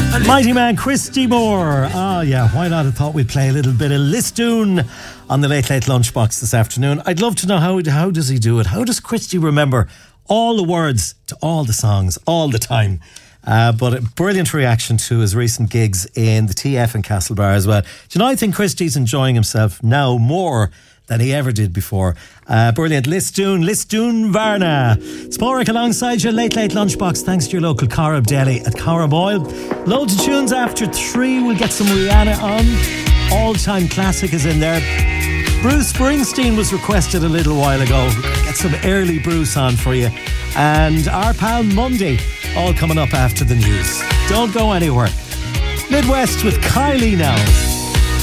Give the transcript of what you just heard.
Mighty man Christy Moore. Oh yeah, why not? I thought we'd play a little bit of Lisdoon on the Late Late Lunchbox this afternoon. I'd love to know how does he do it? How does Christy remember all the words to all the songs all the time? But a brilliant reaction to his recent gigs in the TF in Castlebar as well. Do you know, I think Christy's enjoying himself now more than he ever did before. Brilliant. Lisdoon Varna. Sporrick alongside your Late Late Lunchbox, thanks to your local Corrib Deli at Corrib Oil. Loads of tunes after 3. We'll get some Rihanna on. All-time classic is in there. Bruce Springsteen was requested a little while ago. Get some early Bruce on for you. And our pal Monday, all coming up after the news. Don't go anywhere. Midwest with Kylie now.